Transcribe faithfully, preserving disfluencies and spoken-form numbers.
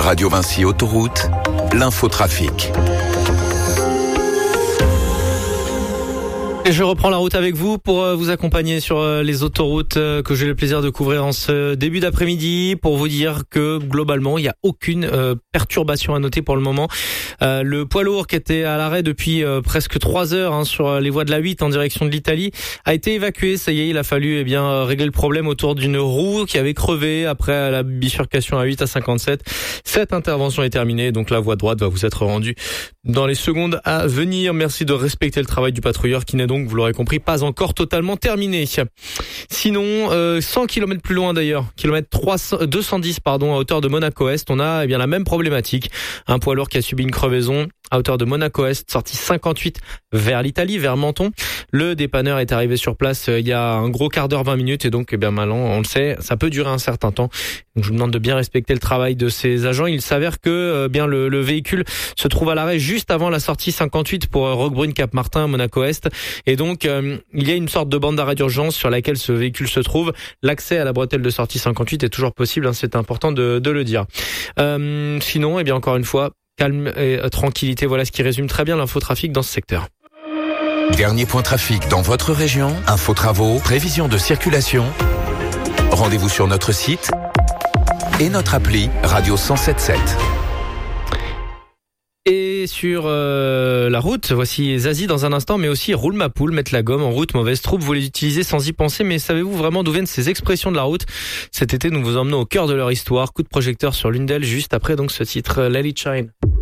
Radio Vinci Autoroute, l'infotrafic. Et je reprends la route avec vous pour vous accompagner sur les autoroutes que j'ai le plaisir de couvrir en ce début d'après-midi, pour vous dire que globalement il n'y a aucune euh, perturbation à noter pour le moment. Euh, le poids lourd qui était à l'arrêt depuis euh, presque trois heures hein, sur les voies de la huit en direction de l'Italie a été évacué. Ça y est, il a fallu eh bien régler le problème autour d'une roue qui avait crevé après la bifurcation à huit à cinquante-sept. Cette intervention est terminée, donc la voie droite va vous être rendue dans les secondes à venir. Merci de respecter le travail du patrouilleur qui n'est donc, vous l'aurez compris, pas encore totalement terminé. Sinon, euh, cent kilomètres plus loin d'ailleurs, kilomètre trois cents, deux cent dix pardon, à hauteur de Monaco-Est, on a eh bien la même problématique. Un poids lourd qui a subi une crevaison à hauteur de Monaco-Est, sortie cinquante-huit vers l'Italie, vers Menton. Le dépanneur est arrivé sur place euh, il y a un gros quart d'heure, vingt minutes, et donc eh bien maintenant, on le sait, ça peut durer un certain temps. Donc je vous demande de bien respecter le travail de ces agents. Il s'avère que euh, bien le, le véhicule se trouve à l'arrêt juste avant la sortie cinquante-huit pour euh, Roquebrune-Cap-Martin, Monaco-Est, et donc euh, il y a une sorte de bande d'arrêt d'urgence sur laquelle ce véhicule se trouve. L'accès à la bretelle de sortie cinquante-huit est toujours possible, hein, c'est important de, de le dire. Euh, sinon, eh bien encore une fois, calme et euh, tranquillité, voilà ce qui résume très bien l'infotrafic dans ce secteur. Dernier point trafic dans votre région, info travaux, prévision de circulation. Rendez-vous sur notre site et notre appli Radio cent sept virgule sept. Et sur euh, la route, voici Zazie dans un instant, mais aussi Roule ma poule, mettre la gomme en route, mauvaise troupe, vous les utilisez sans y penser, mais savez-vous vraiment d'où viennent ces expressions de la route? Cet été, nous vous emmenons au cœur de leur histoire. Coup de projecteur sur l'une d'elles, juste après donc ce titre Let It Shine.